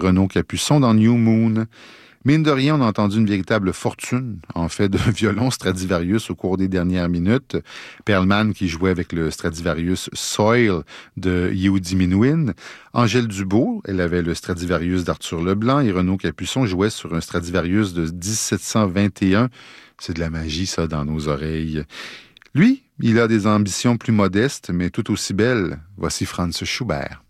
Renaud Capuçon dans New Moon. Mine de rien, on a entendu une véritable fortune, en fait, de violon Stradivarius au cours des dernières minutes. Perlman qui jouait avec le Stradivarius Soil de Yehudi Menuhin. Angèle Dubois, elle avait le Stradivarius d'Arthur Leblanc et Renaud Capuçon jouait sur un Stradivarius de 1721. C'est de la magie, ça, dans nos oreilles. Lui, il a des ambitions plus modestes, mais tout aussi belles. Voici Franz Schubert.